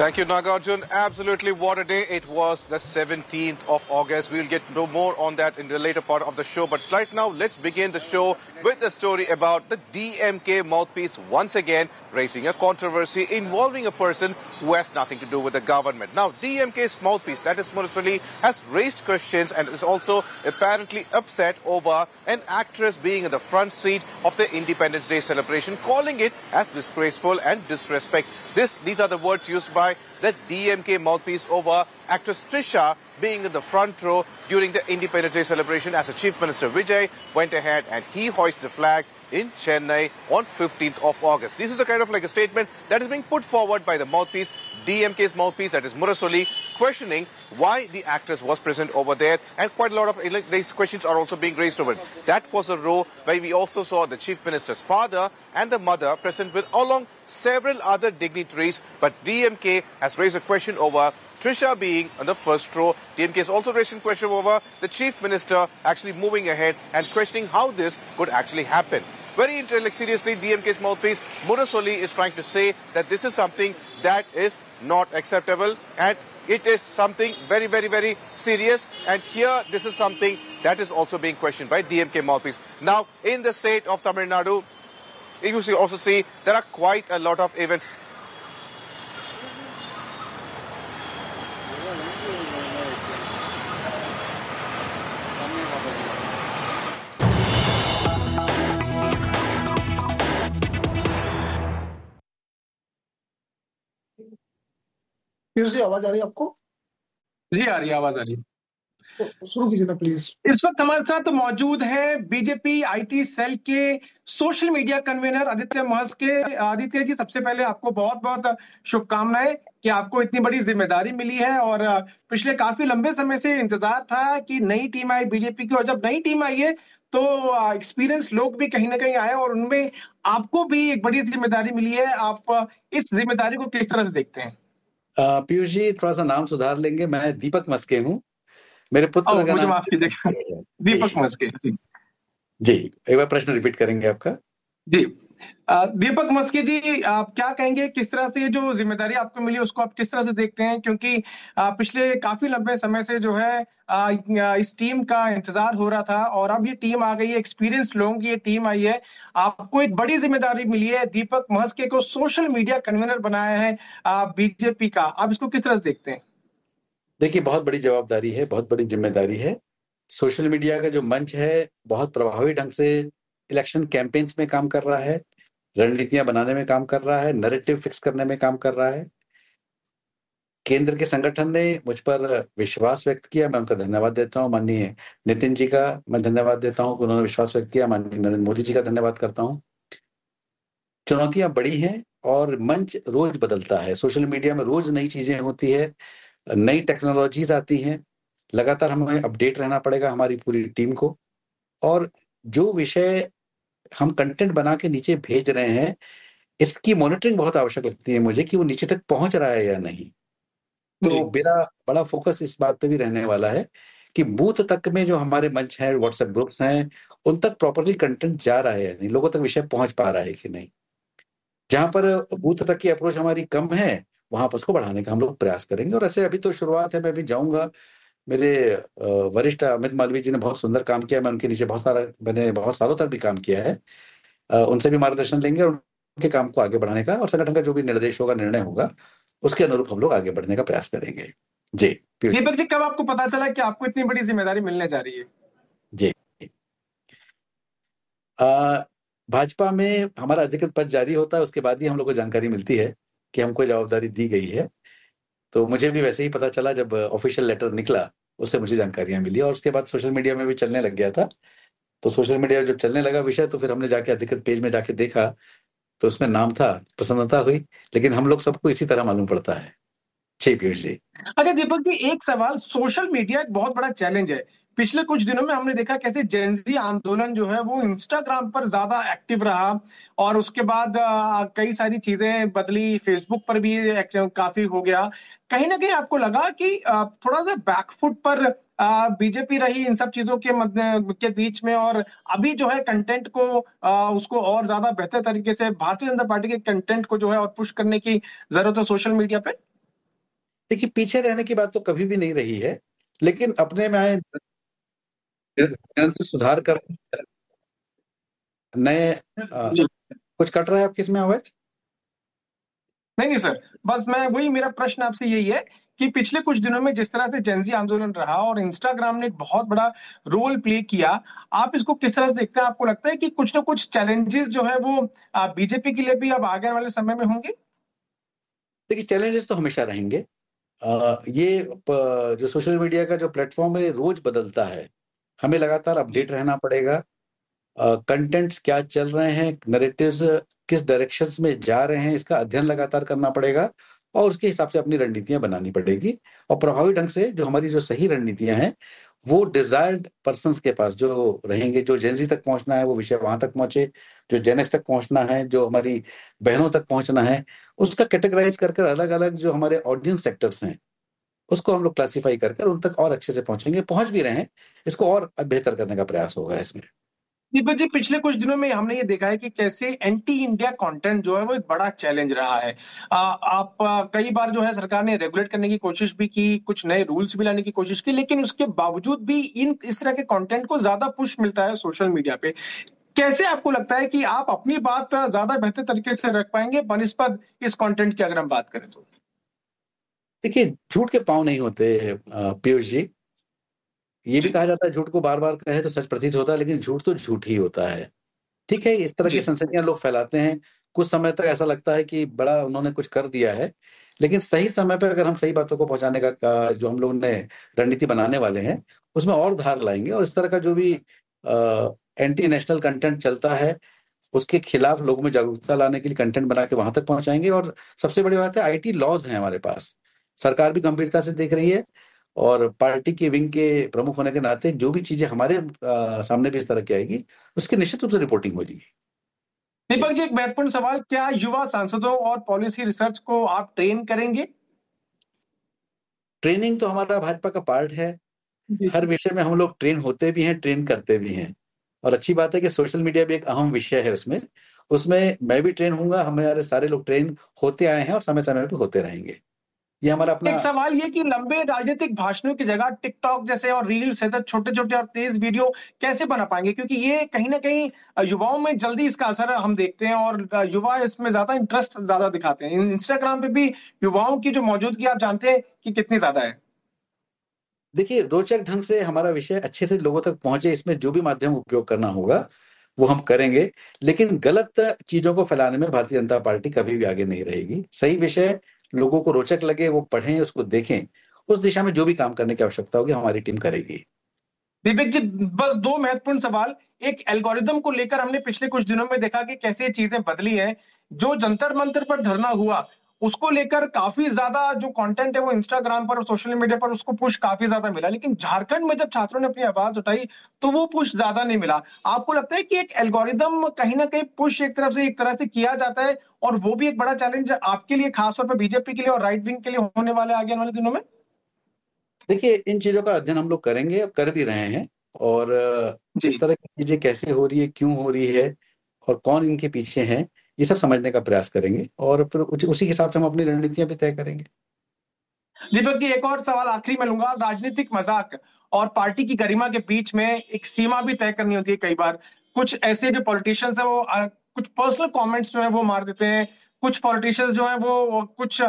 Thank you, Nagarjun. Absolutely, what a day. It was the 17th of August. We'll get no more on that in the later part of the show. But right now, let's begin the show with the story about the DMK mouthpiece once again raising a controversy involving a person who has nothing to do with the government. Now, DMK's mouthpiece, that is Murugavel, has raised questions and is also apparently upset over an actress being in the front seat of the Independence Day celebration, calling it as disgraceful and disrespect. These are the words used by the DMK mouthpiece over actress Trisha being in the front row during the Independence Day celebration as the Chief Minister Vijay went ahead and he hoisted the flag in Chennai on 15th of August. This is a kind of like a statement that is being put forward by the mouthpiece, DMK's mouthpiece, that is Murugavel, questioning why the actress was present over there, and quite a lot of these questions are also being raised over it. That was a row where we also saw the Chief Minister's father and the mother present with along several other dignitaries, but DMK has raised a question over Trisha being on the first row. DMK has also raised a question over the Chief Minister actually moving ahead and questioning how this could actually happen. Very seriously, DMK's mouthpiece, Murugavel, is trying to say that this is something that is not acceptable and it is something very, very, very serious. And here, this is something that is also being questioned by DMK mouthpiece. Now, in the state of Tamil Nadu, you also see there are quite a lot of events. Piyush ji, आवाज आ रही है आपको? जी आ रही है, आवाज आ रही है। तो शुरू कीजिए ना प्लीज। इस वक्त हमारे साथ मौजूद है बीजेपी आईटी सेल के social media convener Aditya Mhaske. Aditya ji, सबसे पहले आपको बहुत बहुत शुभकामनाएं कि आपको इतनी बड़ी जिम्मेदारी मिली है और पिछले काफी लंबे समय से इंतजार था कि नई टीम आई बीजेपी की, और जब नई टीम आई है तो एक्सपीरियंस लोग भी कहीं ना कहीं आए और उनमें आपको भी एक बड़ी जिम्मेदारी मिली है। आप इस जिम्मेदारी को किस तरह से देखते हैं? पीयूष जी, थोड़ा सा नाम सुधार लेंगे। मैं दीपक मस्के हूँ। मेरे पुत्र का मुझे नाम माफ कीजिएगा, दीपक मस्के। जी, एक बार प्रश्न रिपीट करेंगे आपका? जी, दीपक मस्के जी, आप क्या कहेंगे, किस तरह से जो जिम्मेदारी आपको मिली उसको आप किस तरह से देखते हैं? क्योंकि पिछले काफी लंबे समय से जो है इस टीम का इंतजार हो रहा था और अब ये टीम आ गई है, एक्सपीरियंस लोगों की ये टीम आई है, आपको एक बड़ी जिम्मेदारी मिली है, दीपक मस्के को सोशल मीडिया कन्वीनर बनाया है बीजेपी का, आप इसको किस तरह से देखते हैं? देखिए, बहुत बड़ी जवाबदारी है, बहुत बड़ी जिम्मेदारी है। सोशल मीडिया का जो मंच है बहुत प्रभावी ढंग से इलेक्शन कैंपेन्स में काम कर रहा है, रणनीतियां बनाने में काम कर रहा है, नैरेटिव फिक्स करने में काम कर रहा है। केंद्र के संगठन ने मुझ पर विश्वास व्यक्त किया, मैं उनका धन्यवाद देता हूँ। माननीय नितिन जी का मैं धन्यवाद देता हूँ कि उन्होंने विश्वास व्यक्त किया। माननीय नरेंद्र मोदी जी का धन्यवाद करता हूँ। चुनौतियां बड़ी हैं और मंच रोज बदलता है। सोशल मीडिया में रोज नई चीजें होती है, नई टेक्नोलॉजीज आती हैं, लगातार हमें अपडेट रहना पड़ेगा हमारी पूरी टीम को। और जो विषय हम कंटेंट बना के नीचे भेज रहे हैं, इसकी मॉनिटरिंग बहुत आवश्यक लगती है मुझे कि वो नीचे तक पहुंच रहा है या नहीं। तो मेरा बड़ा फोकस इस बात पे भी रहने वाला है कि बूथ तक में जो हमारे मंच हैं, व्हाट्सएप ग्रुप्स हैं, उन तक प्रॉपरली कंटेंट जा रहा है या नहीं, लोगों तक विषय पहुंच पा रहा है कि नहीं। जहां पर बूथ तक की अप्रोच हमारी कम है, वहां पर उसको बढ़ाने का हम लोग प्रयास करेंगे। और ऐसे अभी तो शुरुआत है, मैं भी जाऊंगा। मेरे वरिष्ठ अमित मालवीय जी ने बहुत सुंदर काम किया, मैं उनके नीचे मैंने बहुत सालों तक भी काम किया है। उनसे भी मार्गदर्शन लेंगे और उनके काम को आगे बढ़ाने का और संगठन का जो भी निर्देश होगा, निर्णय होगा, उसके अनुरूप हम लोग आगे बढ़ने का प्रयास करेंगे। जी दीपक जी, कब आपको पता चला कि आपको इतनी बड़ी जिम्मेदारी मिलने जा रही है? जी, भाजपा में हमारा अधिकृत पद जारी होता है, उसके बाद ही हम लोग को जानकारी मिलती है कि हमको जवाबदारी दी गई है। तो मुझे भी वैसे ही पता चला, जब ऑफिशियल लेटर निकला उससे मुझे जानकारियां मिली और उसके बाद सोशल मीडिया में भी चलने लग गया था। तो सोशल मीडिया जब चलने लगा विषय, तो फिर हमने जाके अधिकृत पेज में जाके देखा तो उसमें नाम था, प्रसन्नता हुई। लेकिन हम लोग सबको इसी तरह मालूम पड़ता है। जी पीयूष जी। अच्छा दीपक जी, एक सवाल, सोशल मीडिया एक बहुत बड़ा चैलेंज है। पिछले कुछ दिनों में हमने देखा कैसे जेनजी आंदोलन जो है वो इंस्टाग्राम पर ज्यादा एक्टिव रहा और उसके बाद कई सारी चीजें बदली, फेसबुक पर भी काफी हो गया। कहीं ना कहीं आपको लगा कि थोड़ा सा बैकफुट पर बीजेपी रही इन सब चीजों के बीच में, और अभी जो है कंटेंट को उसको और ज्यादा बेहतर तरीके से भारतीय जनता पार्टी के कंटेंट को जो है और पुश करने की जरूरत है सोशल मीडिया पे? देखिए, पीछे रहने की बात तो कभी भी नहीं रही है, लेकिन अपने में आए निरंतर सुधार कर नए जी। कुछ कट रहा है आपकी इसमें आवाज? नहीं नहीं सर, बस मैं वही, मेरा प्रश्न आपसे यही है कि पिछले कुछ दिनों में जिस तरह से जेंजी आंदोलन रहा और इंस्टाग्राम ने एक बहुत बड़ा रोल प्ले किया, आप इसको किस तरह से देखते हैं? आपको लगता है कि कुछ ना कुछ चैलेंजेस जो है वो बीजेपी के लिए भी अब आगे वाले समय में होंगे? देखिए, चैलेंजेस तो हमेशा रहेंगे। जो सोशल मीडिया का जो प्लेटफॉर्म है रोज बदलता है, हमें लगातार अपडेट रहना पड़ेगा। कंटेंट्स क्या चल रहे हैं, नैरेटिव्स किस डायरेक्शंस में जा रहे हैं, इसका अध्ययन लगातार करना पड़ेगा और उसके हिसाब से अपनी रणनीतियां बनानी पड़ेगी। और प्रभावी ढंग से जो हमारी जो सही रणनीतियां हैं वो डिजायर्ड पर्सन्स के पास जो रहेंगे, जो जेनजी तक पहुंचना है वो विषय वहां तक पहुंचे, जो जेनेक्स तक पहुंचना है, जो हमारी बहनों तक पहुंचना है, उसका कैटेगराइज कर कर अलग अलग जो हमारे ऑडियंस सेक्टर्स हैं उसको हम लोग क्लासिफाई कर कर उन तक और अच्छे से पहुंचेंगे, पहुंच भी रहे हैं। इसको और बेहतर करने का प्रयास होगा इसमें। दीपक जी, पिछले कुछ दिनों में हमने ये देखा है कि कैसे एंटी इंडिया कंटेंट जो है वो एक बड़ा चैलेंज रहा है। कई बार जो है सरकार ने रेगुलेट करने की कोशिश भी की, कुछ नए रूल्स भी लाने की कोशिश की, लेकिन उसके बावजूद भी इन इस तरह के कंटेंट को ज्यादा पुश मिलता है सोशल मीडिया पे। कैसे आपको लगता है कि आप अपनी बात ज्यादा बेहतर तरीके से रख पाएंगे बनिस्पत इस कंटेंट की, अगर हम बात करें तो? देखिए, झूठ के पांव नहीं होते पीयूष जी। ये भी जी। कहा जाता है झूठ को बार बार कहे तो सच प्रतीत होता है, लेकिन झूठ तो झूठ ही होता है। ठीक है, इस तरह की जी। सनसनियां लोग फैलाते हैं, कुछ समय तक ऐसा लगता है कि बड़ा उन्होंने कुछ कर दिया है, लेकिन सही समय पर अगर हम सही बातों को पहुंचाने का जो हम लोग ने रणनीति बनाने वाले हैं उसमें और धार लाएंगे और इस तरह का जो भी एंटी नेशनल कंटेंट चलता है उसके खिलाफ लोगों में जागरूकता लाने के लिए कंटेंट बना के वहां तक पहुंचाएंगे। और सबसे बड़ी बात है, आईटी लॉज हैं हमारे पास, सरकार भी गंभीरता से देख रही है और पार्टी के विंग के प्रमुख होने के नाते जो भी चीजें हमारे सामने भी इस तरह की आएगी उसकी निश्चित रूप से रिपोर्टिंग हो जाएगी। जी। दीपक जी, एक महत्वपूर्ण सवाल, क्या युवा सांसदों और पॉलिसी रिसर्च को आप ट्रेन करेंगे? ट्रेनिंग तो हमारा भाजपा का पार्ट है। हर विषय में हम लोग ट्रेन होते भी हैं, ट्रेन करते भी हैं। और अच्छी बात है कि सोशल मीडिया भी एक अहम विषय है उसमें। उसमें मैं भी ट्रेन हूंगा, हमारे सारे लोग ट्रेन होते आए हैं और समय समय पे होते रहेंगे। ये हमारा एक अपना। सवाल ये कि लंबे राजनीतिक भाषणों की जगह टिकटॉक जैसे और रील्स है, छोटे छोटे और तेज वीडियो कैसे बना पाएंगे? क्योंकि ये कहीं ना कहीं युवाओं में जल्दी इसका असर हम देखते हैं और युवा इसमें ज्यादा इंटरेस्ट ज्यादा दिखाते हैं। इंस्टाग्राम पे भी युवाओं की जो मौजूदगी आप जानते हैं कि कितनी ज्यादा है। देखिए, रोचक ढंग से हमारा विषय अच्छे से लोगों तक पहुंचे, इसमें जो भी माध्यम उपयोग करना होगा वो हम करेंगे, लेकिन गलत चीजों को फैलाने में भारतीय जनता पार्टी कभी भी आगे नहीं रहेगी। सही विषय लोगों को रोचक लगे, वो पढ़ें, उसको देखें, उस दिशा में जो भी काम करने की आवश्यकता होगी हमारी टीम करेगी। विवेक जी, बस दो महत्वपूर्ण सवाल। एक, एल्गोरिदम को लेकर हमने पिछले कुछ दिनों में देखा कि कैसे चीजें बदली हैं। जो जंतर मंतर पर धरना हुआ उसको लेकर काफी ज्यादा जो कंटेंट है वो इंस्टाग्राम पर और सोशल मीडिया पर उसको पुश काफी ज्यादा मिला, लेकिन झारखंड में जब छात्रों ने अपनी आवाज उठाई तो वो पुश ज्यादा नहीं मिला। आपको लगता है कि एक एल्गोरिदम कहीं ना कहीं पुश एक तरह से किया जाता है और वो भी एक बड़ा चैलेंज आपके लिए, खासतौर पर बीजेपी के लिए और राइट विंग के लिए होने वाले आगे आने वाले दिनों में? देखिए, इन चीजों का अध्ययन हम लोग करेंगे और कर भी रहे हैं। और जी। इस तरह की चीजें कैसे हो रही है, क्यों हो रही है और कौन इनके पीछे हैं, ये सब समझने का प्रयास करेंगे और फिर उसी के हिसाब से हम अपनी रणनीतियां भी तय करेंगे। दीपक जी, एक और सवाल आखिरी में लूंगा। राजनीतिक मजाक और पार्टी की गरिमा के बीच में एक सीमा भी तय करनी होती है। कई बार कुछ ऐसे जो पॉलिटिशियंस है वो कुछ पर्सनल कमेंट्स जो है वो मार देते हैं। कुछ पॉलिटिशियंस जो है वो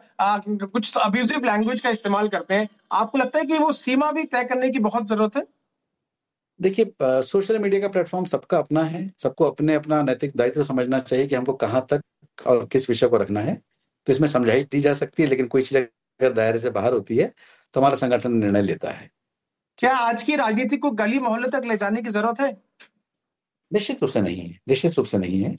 कुछ अब्यूजिव लैंग्वेज का इस्तेमाल करते हैं। आपको लगता है कि वो सीमा भी तय करने की बहुत जरूरत है? देखिए, सोशल मीडिया का प्लेटफॉर्म सबका अपना है, सबको अपने अपना नैतिक दायित्व समझना चाहिए कि हमको कहाँ तक और किस विषय को रखना है। तो इसमें समझाइश दी जा सकती है, लेकिन कोई चीज अगर दायरे से बाहर होती है तो हमारा संगठन निर्णय लेता है। क्या आज की राजनीति को गली मोहल्ले तक ले जाने की जरूरत है? निश्चित रूप से नहीं है, निश्चित रूप से नहीं है।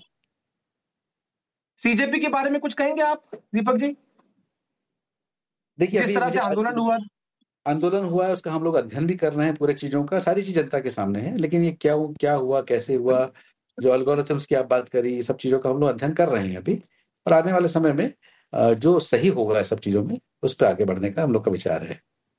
सीजेपी के बारे में कुछ कहेंगे आप, दीपक जी? देखिए, जिस अभी तरह से आंदोलन हुआ। आंदोलन हुआ है उसका हम लोग अध्ययन भी कर रहे हैं, पूरे चीजों का, सारी चीज जनता के सामने है, लेकिन ये क्या हुआ, कैसे हुआ, जो एल्गोरिथम्स की आप बात करी, ये सब चीजों का हम लोग अध्ययन कर रहे हैं अभी। और आने वाले समय में जो सही होगा सब चीजों में उस पर आगे बढ़ने का हम लोग का विचार है।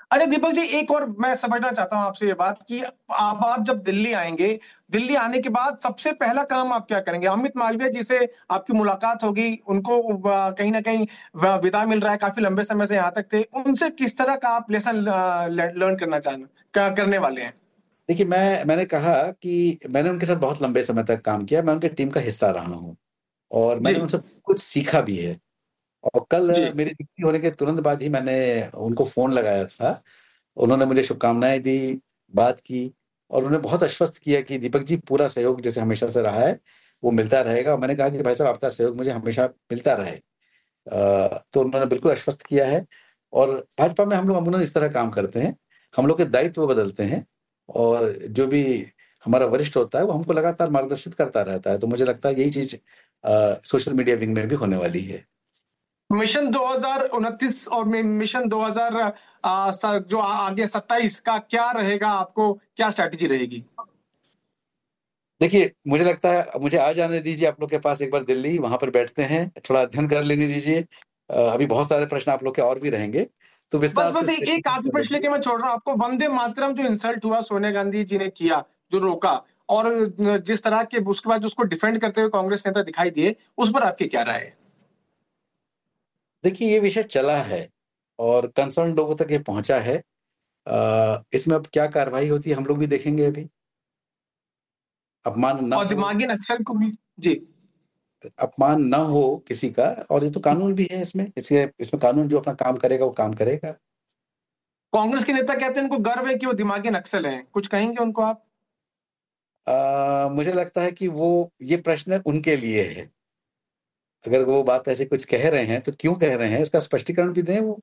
अरे दीपक जी, एक और मैं समझना चाहता हूं आपसे ये बात कि आप जब दिल्ली आएंगे, दिल्ली आने के बाद सबसे पहला काम आप क्या करेंगे? अमित मालवीय जी से आपकी मुलाकात होगी, उनको कहीं ना कहीं विदा मिल रहा है, काफी लंबे समय से यहाँ तक थे, उनसे किस तरह का आप लेसन लर्न करने वाले हैं? देखिए, मैंने कहा कि मैंने उनके साथ बहुत लंबे समय तक काम किया, मैं उनके टीम का हिस्सा रहा हूँ और जी मैंने उनसे कुछ सीखा भी है। और कल जी। मेरी नियुक्ति होने के तुरंत बाद ही मैंने उनको फोन लगाया था। उन्होंने मुझे शुभकामनाएं दी, बात की और उन्होंने बहुत आश्वस्त किया कि दीपक जी, पूरा सहयोग जैसे हमेशा से रहा है वो मिलता रहेगा। और मैंने कहा कि भाई साहब, आपका सहयोग मुझे हमेशा मिलता रहे। तो उन्होंने बिल्कुल आश्वस्त किया है। और भाजपा में हम लोग अमूमन इस तरह काम करते हैं, हम लोग के दायित्व बदलते हैं और जो भी हमारा वरिष्ठ होता है वो हमको लगातार मार्गदर्शित करता रहता है। तो मुझे लगता है यही चीज सोशल मीडिया विंग में भी होने वाली है। मिशन 2029 और मिशन 2000 जो आगे 27 का क्या रहेगा, आपको क्या स्ट्रैटेजी रहेगी? देखिए, मुझे लगता है मुझे आ जाने दीजिए आप लोग के पास एक बार दिल्ली, वहां पर बैठते हैं, थोड़ा अध्ययन कर लेने दीजिए। अभी बहुत सारे प्रश्न आप लोग के और भी रहेंगे, तो बस विस्तार बस से एक आखिरी कर प्रश्न लेके लेंगे। मैं छोड़ रहा हूँ आपको। वंदे मातरम जो इंसल्ट हुआ सोनिया गांधी जी ने किया, जो रोका, और जिस तरह के उसके बाद उसको डिफेंड करते हुए कांग्रेस नेता दिखाई दिए, उस पर आपकी क्या राय है? देखिए, ये विषय चला है और कंसर्न लोगों तक ये पहुंचा है। इसमें अब क्या कार्रवाई होती है हम लोग भी देखेंगे। अभी अपमान ना और हो, दिमागी नक्सल को भी। जी। अपमान ना हो किसी का। और ये तो कानून भी है, इसमें कानून जो अपना काम करेगा वो काम करेगा। कांग्रेस के नेता कहते हैं उनको गर्व है कि वो दिमागी नक्सल हैं, कुछ कहेंगे उनको आप? मुझे लगता है कि वो ये प्रश्न उनके लिए है। अगर वो बात ऐसे कुछ कह रहे हैं तो क्यों कह रहे हैं, उसका स्पष्टीकरण भी दें वो।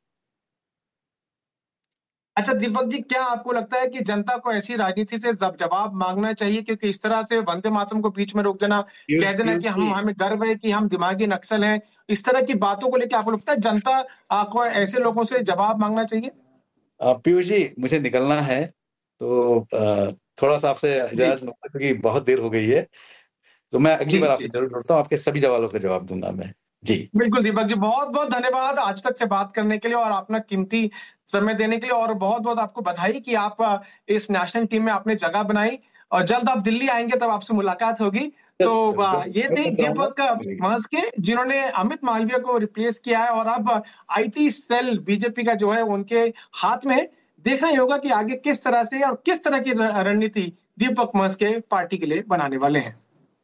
अच्छा दीपक जी, क्या आपको लगता है कि जनता को ऐसी राजनीति से जवाब मांगना चाहिए? क्योंकि इस तरह से वंदे मातरम को बीच में रोक देना, कह देना पीयूष कि जी, हमें गर्व है कि हम दिमागी नक्सल हैं, इस तरह की बातों को लेकर आपको लगता है जनता को ऐसे लोगों से जवाब मांगना चाहिए? पीयूष जी, मुझे निकलना है, तो थोड़ा सा आपसे जी इजाजत लूंगा क्योंकि बहुत देर हो गई है। तो मैं अगली जी बार आपसे जी। जरूर जुड़ता हूँ, आपके सभी सवालों का जवाब दूंगा मैं। जी। बिल्कुल दीपक जी, बहुत बहुत धन्यवाद आज तक से बात करने के लिए और अपना कीमती समय देने के लिए, और बहुत बहुत आपको बधाई कि आप इस नेशनल टीम में आपने जगह बनाई, और जल्द आप दिल्ली आएंगे तब आपसे मुलाकात होगी। तो ये मैं थे करता रहूंगा, दीपक मिलेंगे। म्हस्के, जिन्होंने अमित मालवीय को रिप्लेस किया है और अब आईटी सेल बीजेपी का जो है उनके हाथ में है। देखना ही होगा कि आगे किस तरह से और किस तरह की रणनीति दीपक म्हस्के पार्टी के लिए बनाने वाले हैं।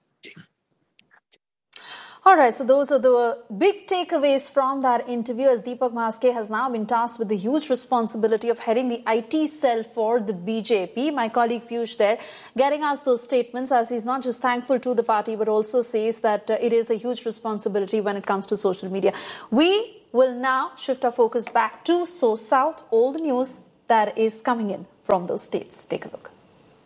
All right, so those are the big takeaways from that interview, as Deepak Maske has now been tasked with the huge responsibility of heading the IT cell for the BJP. My colleague Piyush there getting us those statements, as he's not just thankful to the party but also says that it is a huge responsibility when it comes to social media. We will now shift our focus back to South, all the news that is coming in from those states. Take a look.